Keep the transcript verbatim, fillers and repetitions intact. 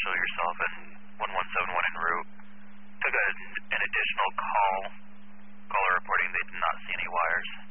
show yourself in one one seven one en route. Took a, an additional call. Caller reporting they did not see any wires.